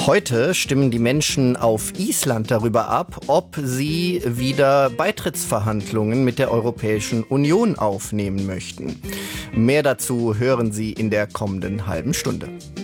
Heute stimmen die Menschen auf Island darüber ab, ob sie wieder Beitrittsverhandlungen mit der Europäischen Union aufnehmen möchten. Mehr dazu hören Sie in der kommenden halben Stunde.